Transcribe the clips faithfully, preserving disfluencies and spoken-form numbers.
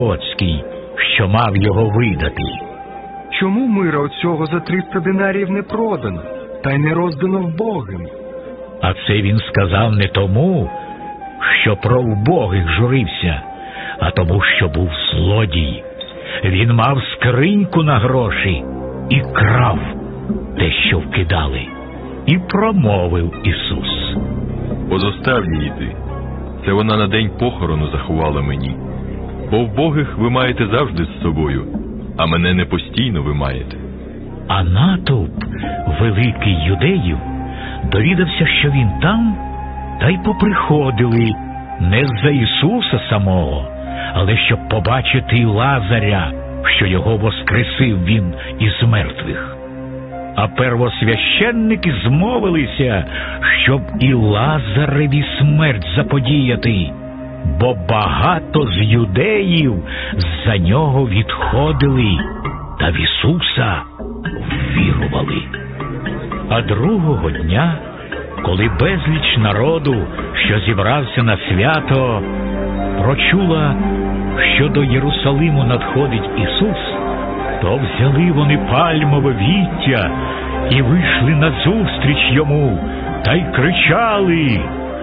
Оцький, що мав його видати. Чому мира оцього за триста динарів не продано, та й не роздано вбогим? А це він сказав не тому, що про вбогих журився, а тому, що був злодій. Він мав скриньку на гроші і крав те, що вкидали. І промовив Ісус: «Позостав її ти, це вона на день похорону заховала мені. Бо вбогих ви маєте завжди з собою, а мене не постійно ви маєте». А натовп великий юдеїв довідався, що він там, та й поприходили не з-за Ісуса самого, але щоб побачити Лазаря, що його воскресив він із мертвих. А первосвященники змовилися, щоб і Лазареві смерть заподіяти, бо багато з юдеїв за нього відходили та в Ісуса ввірували. А другого дня, коли безліч народу, що зібрався на свято, прочула, що до Єрусалиму надходить Ісус, то взяли вони пальмове віття і вийшли назустріч йому, та й кричали: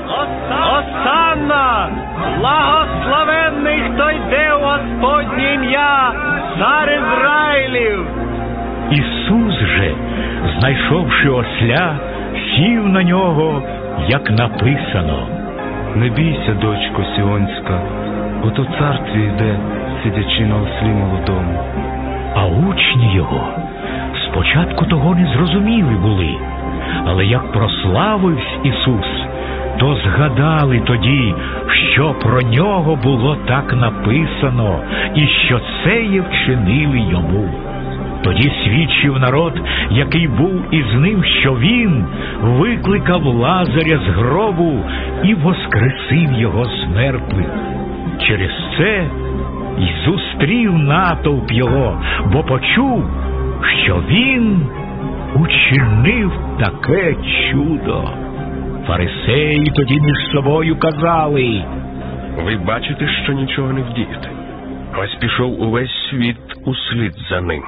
«Осанна! Благословенний, хто йде у Господнє ім'я, цар Ізраїлів!» Ісус же, знайшовши осля, сів на нього, як написано: «Не бійся, дочко Сіонська, ото цар твій йде, сидячи на ослі молодому». А учні його спочатку того не зрозуміли були, але як прославився Ісус, то згадали тоді, що про нього було так написано, і що це є вчинили йому. Тоді свідчив народ, який був із ним, що він викликав Лазаря з гробу і воскресив його з мертвих. Через це й зустрів натовп його, бо почув, що він учинив таке чудо. Фарисеї тоді між собою казали: «Ви бачите, що нічого не вдієте. Ось пішов увесь світ услід за ним».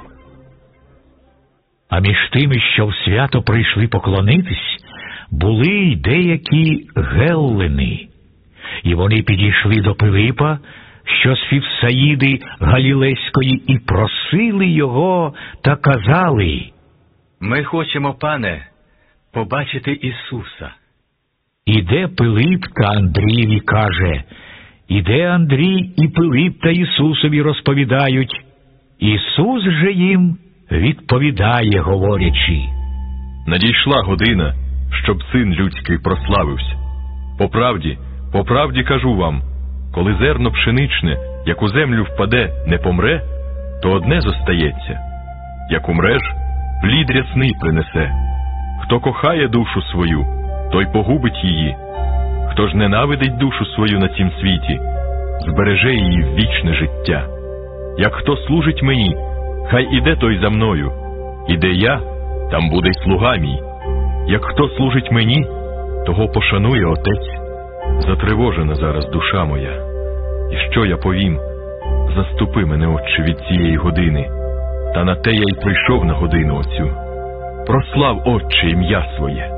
А між тими, що в свято прийшли поклонитись, були й деякі геллени. І вони підійшли до Пилипа, що з Фівсаїди Галілейської, і просили його та казали: «Ми хочемо, пане, побачити Ісуса». Іде Пилип та Андрієві каже: іде Андрій і Пилип та Ісусові розповідають. Ісус же їм відповідає, говорячи: «Надійшла година, щоб Син людський прославився. По правді, по правді кажу вам, коли зерно пшеничне, як у землю впаде, не помре, то одне зостається. Як умре ж, плід рясний принесе. Хто кохає душу свою, той погубить її. Хто ж ненавидить душу свою на цім світі, збереже її в вічне життя. Як хто служить мені, хай іде той за мною. Іде я, там буде й слуга мій. Як хто служить мені, того пошанує Отець. Затривожена зараз душа моя. І що я повім? Заступи мене, Отче, від цієї години. Та на те я й прийшов на годину оцю. Прослав, Отче, ім'я своє».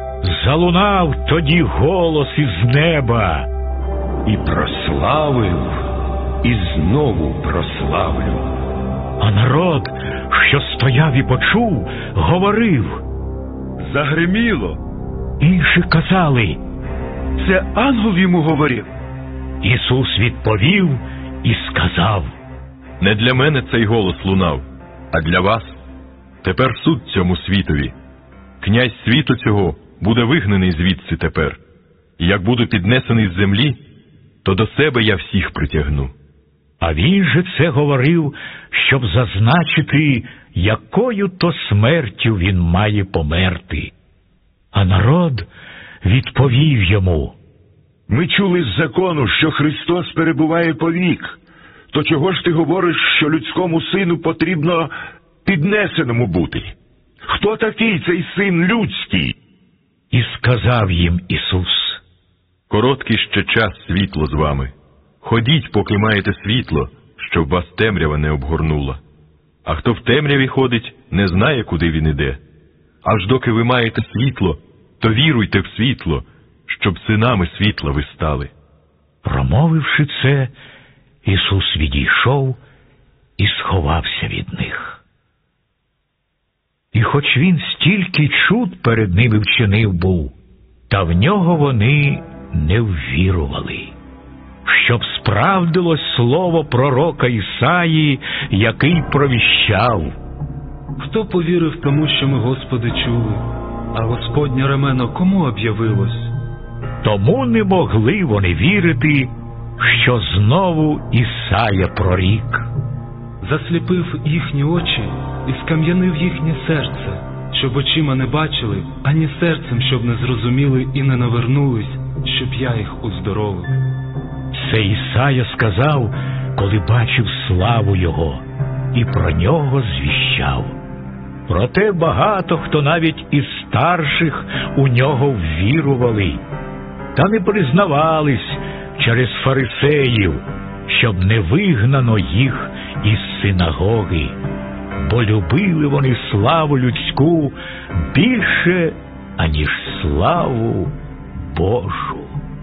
Залунав тоді голос із неба: «І прославив, і знову прославлю». А народ, що стояв і почув, говорив: «Загриміло». Інші казали: «Це ангел йому говорив». Ісус відповів і сказав: «Не для мене цей голос лунав, а для вас. Тепер суд цьому світові. Князь світу цього буде вигнаний звідси тепер. І як буду піднесений з землі, то до себе я всіх притягну». А він же це говорив, щоб зазначити, якою то смертю він має померти. А народ відповів йому: «Ми чули з закону, що Христос перебуває повік. То чого ж ти говориш, що людському сину потрібно піднесеному бути? Хто такий цей син людський?» І сказав їм Ісус: «Короткий ще час світло з вами. Ходіть, поки маєте світло, щоб вас темрява не обгорнула. А хто в темряві ходить, не знає, куди він іде. Аж доки ви маєте світло, то віруйте в світло, щоб синами світла ви стали». Промовивши це, Ісус відійшов і сховався від них. І хоч він стільки чуд перед ними вчинив був, та в нього вони не ввірували, щоб справдилось слово пророка Ісаї, який провіщав: «Хто повірив тому, що ми, Господи, чули, а Господнє рамено кому об'явилось?» Тому не могли вони вірити, що знову Ісая прорік: «Засліпив їхні очі і скам'янив їхнє серце, щоб очима не бачили, ані серцем, щоб не зрозуміли і не навернулись, щоб я їх уздоровив». Це Ісая сказав, коли бачив славу Його, і про Нього звіщав. Проте багато хто навіть із старших у Нього ввірували, та не признавались через фарисеїв, щоб не вигнано їх із синагоги, бо любили вони славу людську більше, аніж славу Божу.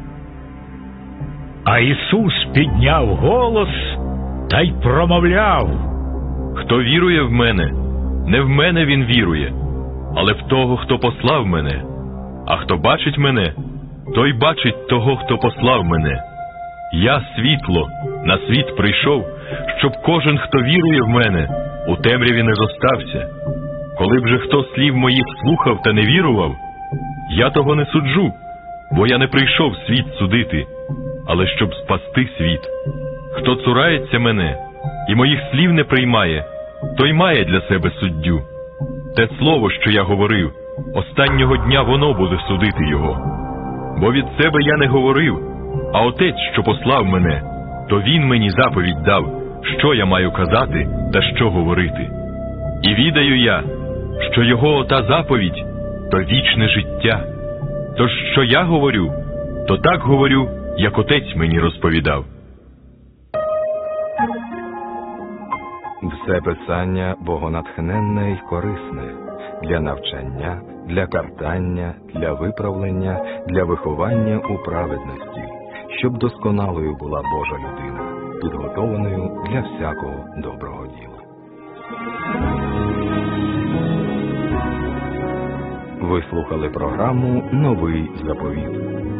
А Ісус підняв голос та й промовляв: «Хто вірує в мене, не в мене він вірує, але в того, хто послав мене. А хто бачить мене, той бачить того, хто послав мене. Я світло, на світ прийшов, щоб кожен, хто вірує в мене, у темряві не зостався. Коли б же хто слів моїх слухав та не вірував, я того не суджу, бо я не прийшов світ судити, але щоб спасти світ. Хто цурається мене і моїх слів не приймає, той має для себе суддю. Те слово, що я говорив, останнього дня воно буде судити його. Бо від себе я не говорив, а Отець, що послав мене, то Він мені заповідь дав, що я маю казати та що говорити. І відаю я, що його ота заповідь – то вічне життя. Тож, що я говорю, то так говорю, як Отець мені розповідав». Все писання богонатхненне й корисне для навчання, для картання, для виправлення, для виховання у праведності, щоб досконалою була Божа людина, підготованою для всякого доброго діла. Ви слухали програму «Новий заповіт».